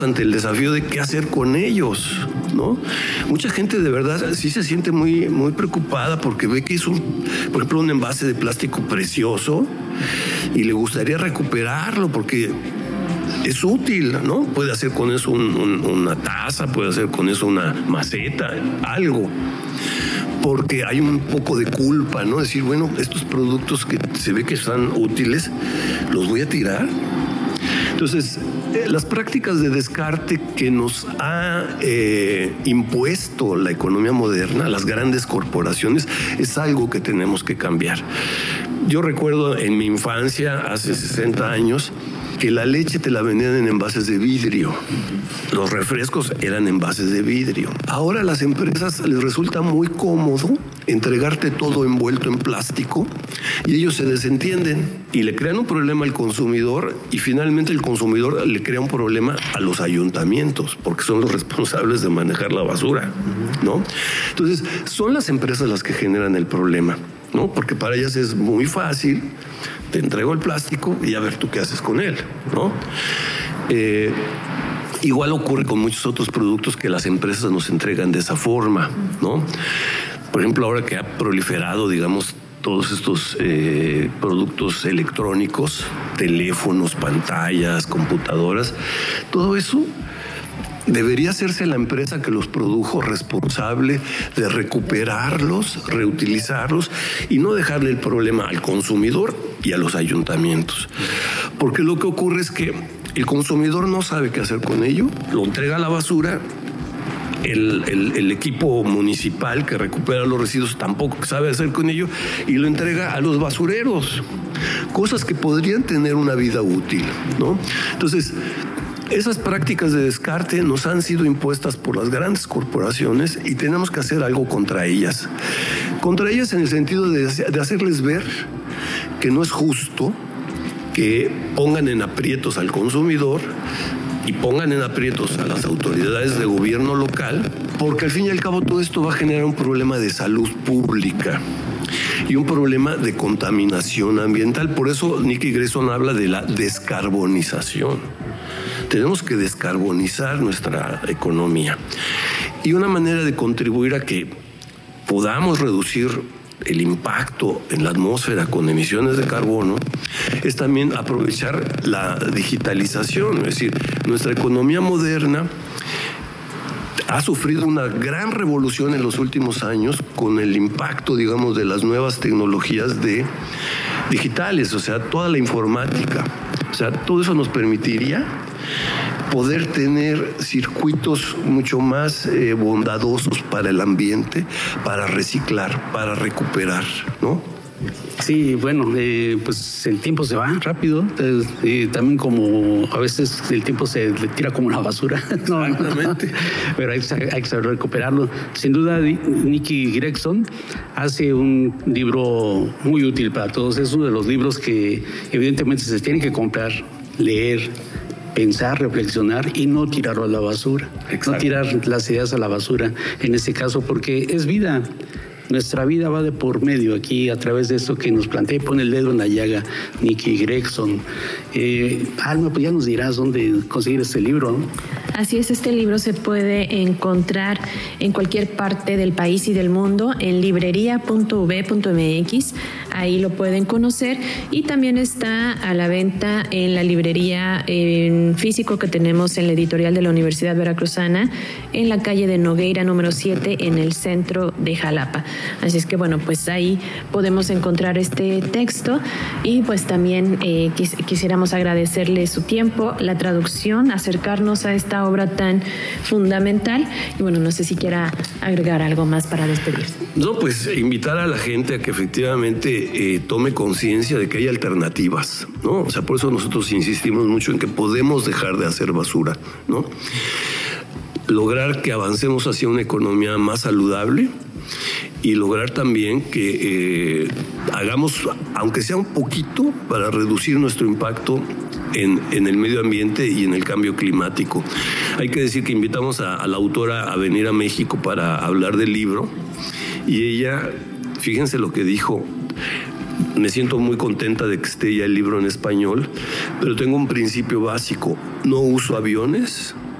ante el desafío de qué hacer con ellos, ¿no? Mucha gente de verdad sí se siente muy, muy preocupada porque ve que es por ejemplo, un envase de plástico precioso y le gustaría recuperarlo porque es útil, ¿no? Puede hacer con eso una taza, puede hacer con eso una maceta, algo. Porque hay un poco de culpa, ¿no? Decir, bueno, estos productos que se ve que están útiles, ¿los voy a tirar? Entonces, las prácticas de descarte que nos ha impuesto la economía moderna, las grandes corporaciones, es algo que tenemos que cambiar. Yo recuerdo en mi infancia, hace 60 años, que la leche te la vendían en envases de vidrio. Los refrescos eran envases de vidrio. Ahora a las empresas les resulta muy cómodo entregarte todo envuelto en plástico y ellos se desentienden y le crean un problema al consumidor y finalmente el consumidor le crea un problema a los ayuntamientos porque son los responsables de manejar la basura, ¿no? Entonces, son las empresas las que generan el problema, ¿no? Porque para ellas es muy fácil, te entrego el plástico y a ver tú qué haces con él, ¿no? Igual ocurre con muchos otros productos que las empresas nos entregan de esa forma, ¿no? Por ejemplo, ahora que ha proliferado, digamos, todos estos productos electrónicos, teléfonos, pantallas, computadoras, todo eso debería hacerse la empresa que los produjo responsable de recuperarlos, reutilizarlos y no dejarle el problema al consumidor y a los ayuntamientos. Porque lo que ocurre es que el consumidor no sabe qué hacer con ello, lo entrega a la basura. El equipo municipal que recupera los residuos tampoco sabe hacer con ello y lo entrega a los basureros, cosas que podrían tener una vida útil, ¿no? Entonces, esas prácticas de descarte nos han sido impuestas por las grandes corporaciones y tenemos que hacer algo contra ellas. Contra ellas en el sentido de hacerles ver que no es justo que pongan en aprietos al consumidor y pongan en aprietos a las autoridades de gobierno local, porque al fin y al cabo todo esto va a generar un problema de salud pública y un problema de contaminación ambiental. Por eso Nikki Grayson habla de la descarbonización. Tenemos que descarbonizar nuestra economía. Y una manera de contribuir a que podamos reducir el impacto en la atmósfera con emisiones de carbono es también aprovechar la digitalización. Es decir, nuestra economía moderna ha sufrido una gran revolución en los últimos años con el impacto, digamos, de las nuevas tecnologías digitales, o sea, toda la informática. O sea, todo eso nos permitiría poder tener circuitos mucho más bondadosos para el ambiente, para reciclar, para recuperar, ¿no? Sí, bueno, pues el tiempo se va rápido. También como a veces el tiempo se le tira como la basura. No, exactamente. Pero hay que saber recuperarlo. Sin duda, Nikki Grayson hace un libro muy útil para todos. Es uno de los libros que evidentemente se tienen que comprar, leer, pensar, reflexionar y no tirarlo a la basura. Exacto. No tirar las ideas a la basura en este caso, porque es vida. Nuestra vida va de por medio aquí a través de esto que nos plantea y pone el dedo en la llaga Nikki Grayson. Alma, pues ya nos dirás dónde conseguir este libro, ¿no? Así es, este libro se puede encontrar en cualquier parte del país y del mundo en librería.v.mx. Ahí lo pueden conocer y también está a la venta en la librería en físico que tenemos en la editorial de la Universidad Veracruzana en la calle de Nogueira número 7 en el centro de Jalapa. Así es que bueno, pues ahí podemos encontrar este texto y pues también quisiéramos agradecerle su tiempo, la traducción, acercarnos a esta obra tan fundamental y bueno, no sé si quiera agregar algo más para despedirse. No, pues invitar a la gente a que efectivamente tome conciencia de que hay alternativas, ¿no? O sea, por eso nosotros insistimos mucho en que podemos dejar de hacer basura, ¿no? Lograr que avancemos hacia una economía más saludable y lograr también que hagamos, aunque sea un poquito, para reducir nuestro impacto en el medio ambiente y en el cambio climático. Hay que decir que invitamos a la autora a venir a México para hablar del libro y ella, fíjense lo que dijo, me siento muy contenta de que esté ya el libro en español, pero tengo un principio básico: no uso aviones,